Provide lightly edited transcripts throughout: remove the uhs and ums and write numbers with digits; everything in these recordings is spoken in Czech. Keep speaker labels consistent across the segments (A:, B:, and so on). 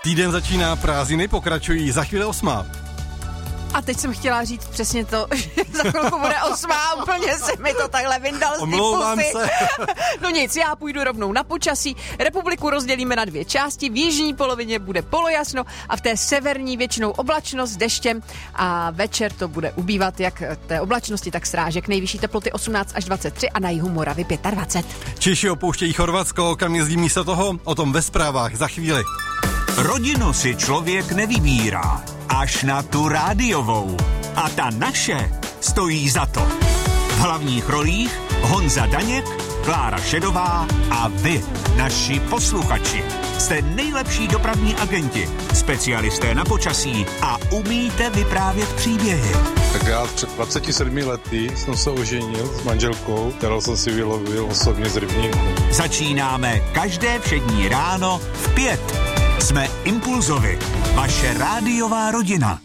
A: Týden začíná, prázdniny pokračují, za chvíli 8.
B: A teď jsem chtěla říct přesně to, že za chvilku bude 8. Úplně se mi to takhle vyndal z
A: Omlouvám se.
B: No nic, já půjdu rovnou na počasí. Republiku rozdělíme na 2 části. V jižní polovině bude polojasno a v té severní většinou oblačnost s deštěm a večer to bude ubývat jak té oblačnosti, tak srážek. Nejvyšší teploty 18 až 23 a na jihu Moravy 25.
A: Češi opouštějí Chorvatsko, kam jezdí místo toho? O tom ve zprávách za chvíli.
C: Rodinu si člověk nevybírá, až na tu rádiovou. A ta naše stojí za to. V hlavních rolích Honza Daněk, Klára Šedová a vy, naši posluchači. Jste nejlepší dopravní agenti, specialisté na počasí a umíte vyprávět příběhy.
D: Tak já před 27 lety jsem se oženil s manželkou, kterou jsem si vylovil osobně z rybníku.
C: Začínáme každé všední ráno v 5. Jsme Impulzovi, vaše rádiová rodina.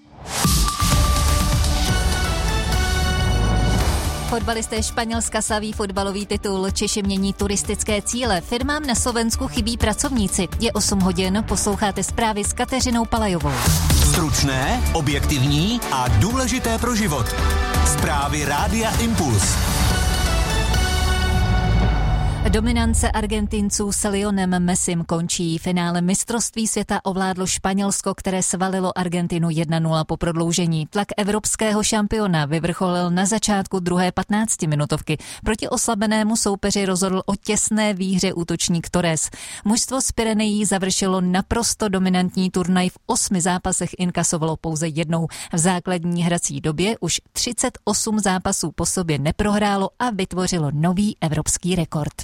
E: Fotbalisté Španělska slaví fotbalový titul, Češi mění turistické cíle, firmám na Slovensku chybí pracovníci. Je 8 hodin, posloucháte zprávy s Kateřinou Palajovou.
C: Stručné, objektivní a důležité pro život. Zprávy Rádia Impuls.
E: Dominance Argentinců s Lionem Messim končí. Finále mistrovství světa ovládlo Španělsko, které svalilo Argentinu 1-0 po prodloužení. Tlak evropského šampiona vyvrcholil na začátku druhé 15-minutovky. Proti oslabenému soupeři rozhodl o těsné výhře útočník Torres. Mužstvo z Pyrenejí završilo naprosto dominantní turnaj, v 8 zápasech inkasovalo pouze jednou. V základní hrací době už 38 zápasů po sobě neprohrálo a vytvořilo nový evropský rekord.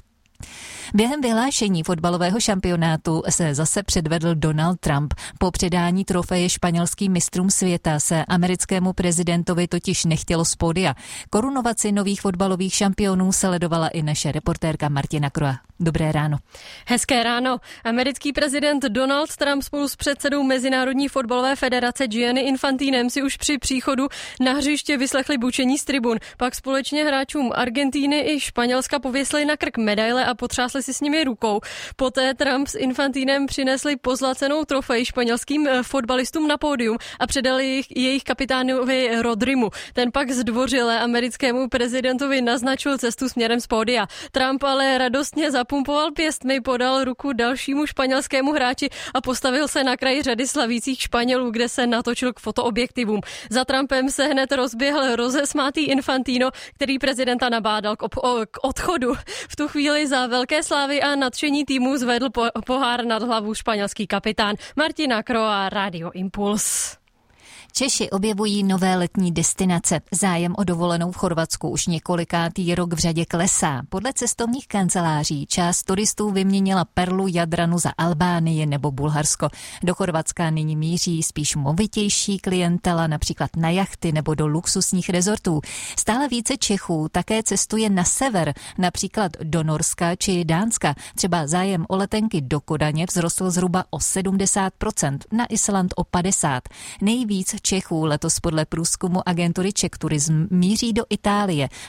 E: Během vyhlášení fotbalového šampionátu se zase předvedl Donald Trump. Po předání trofeje španělským mistrům světa se americkému prezidentovi totiž nechtělo z pódia. Korunovaci nových fotbalových šampionů sledovala i naše reportérka Martina Kroa. Dobré ráno.
F: Hezké ráno. Americký prezident Donald Trump spolu s předsedou Mezinárodní fotbalové federace Gianni Infantinem si už při příchodu na hřiště vyslechli bučení z tribun. Pak společně hráčům Argentíny i Španělska pověsili na krk medaile a potřásli si s nimi rukou. Poté Trump s Infantinem přinesli pozlacenou trofej španělským fotbalistům na pódium a předali jejich kapitánovi Rodrimu. Ten pak zdvořile americkému prezidentovi naznačil cestu směrem z pódia. Trump ale radostně zapumpoval pěstmi, podal ruku dalšímu španělskému hráči a postavil se na kraji řady slavících Španělů, kde se natočil k fotoobjektivům. Za Trumpem se hned rozběhl rozesmátý Infantino, který prezidenta nabádal k odchodu. V tu chvíli za velké slávy a nadšení týmu zvedl pohár nad hlavu španělský kapitán. Martina Kroa, Radio Impuls.
E: Češi objevují nové letní destinace. Zájem o dovolenou v Chorvatsku už několikátý rok v řadě klesá. Podle cestovních kanceláří část turistů vyměnila Perlu, Jadranu za Albánii nebo Bulharsko. Do Chorvatska nyní míří spíš movitější klientela, například na jachty nebo do luxusních rezortů. Stále více Čechů také cestuje na sever, například do Norska či Dánska. Třeba zájem o letenky do Kodaně vzrostl zhruba o 70%, na Island o 50%. Nejvíc Čechů letos podle průzkumu agentury Czech Tourism míří do Itálie.